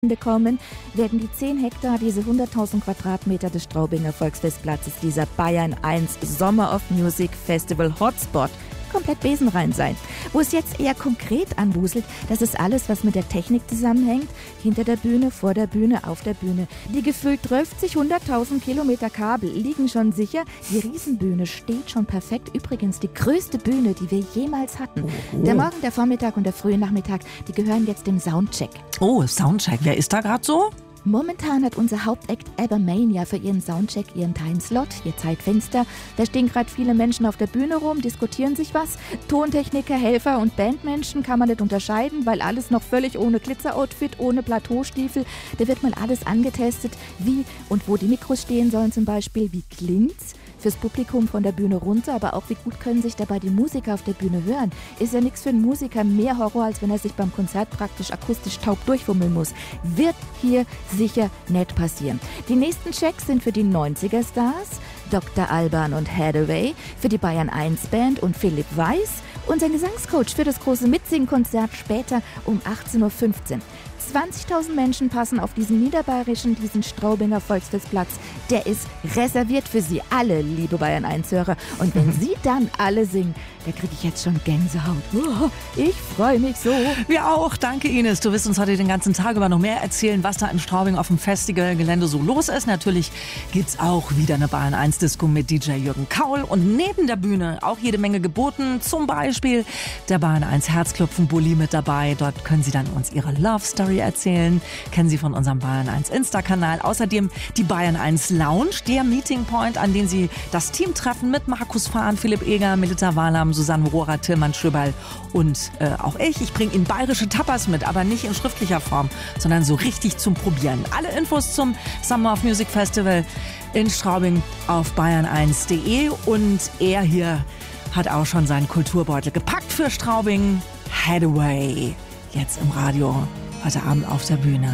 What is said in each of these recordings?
kommen, werden die 10 Hektar, diese 100.000 Quadratmeter des Straubinger Volksfestplatzes, dieser Bayern 1 Summer of Music Festival Hotspot, komplett besenrein sein. Wo es jetzt eher konkret anwuselt, das ist alles, was mit der Technik zusammenhängt. Hinter der Bühne, vor der Bühne, auf der Bühne. Die gefühlt 100.000 Kilometer Kabel liegen schon sicher. Die Riesenbühne steht schon perfekt. Übrigens die größte Bühne, die wir jemals hatten. Der Morgen, der Vormittag und der frühe Nachmittag, die gehören jetzt dem Soundcheck. Oh, Soundcheck. Wer ist da gerade so? Momentan hat unser Hauptakt Abermania für ihren Soundcheck ihren Timeslot, ihr Zeitfenster. Da stehen gerade viele Menschen auf der Bühne rum, diskutieren sich was. Tontechniker, Helfer und Bandmenschen kann man nicht unterscheiden, weil alles noch völlig ohne Glitzeroutfit, ohne Plateaustiefel. Da wird mal alles angetestet, wie und wo die Mikros stehen sollen zum Beispiel. Wie klingt's fürs Publikum von der Bühne runter, aber auch wie gut können sich dabei die Musiker auf der Bühne hören. Ist ja nichts für einen Musiker mehr Horror, als wenn er sich beim Konzert praktisch akustisch taub durchfummeln muss. Wird hier sicher nicht passieren. Die nächsten Checks sind für die 90er-Stars, Dr. Alban und Hathaway, für die Bayern 1 Band und Philipp Weiß, unser Gesangscoach für das große Mitsingen-Konzert später um 18.15 Uhr. 20.000 Menschen passen auf diesen diesen Straubinger Volksfestplatz. Der ist reserviert für Sie alle, liebe Bayern 1-Hörer. Und wenn Sie dann alle singen, da kriege ich jetzt schon Gänsehaut. Oh, ich freue mich so. Wir auch. Danke, Ines. Du wirst uns heute den ganzen Tag über noch mehr erzählen, was da in Straubing auf dem Festivalgelände so los ist. Natürlich gibt's auch wieder eine Bayern 1 Disco mit DJ Jürgen Kaul. Und neben der Bühne auch jede Menge geboten. Zum Beispiel der Bayern 1 Herzklopfen-Bulli mit dabei. Dort können Sie dann uns Ihre Love Story erzählen. Kennen Sie von unserem Bayern 1 Insta-Kanal. Außerdem die Bayern 1 Lounge, der Meeting Point, an dem Sie das Team treffen mit Markus Fahn, Philipp Eger, Melita Wahlam, Susanne Rohrer, Tillmann Schöberl und auch ich. Ich bringe Ihnen bayerische Tapas mit, aber nicht in schriftlicher Form, sondern so richtig zum Probieren. Alle Infos zum Summer of Music Festival in Straubing auf bayern1.de. Und er hier hat auch schon seinen Kulturbeutel gepackt für Straubing. Hathaway, jetzt im Radio, heute Abend auf der Bühne.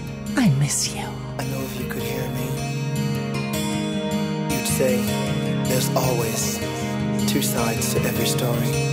I miss you. I know if you could hear me, you'd say there's always two sides to every story.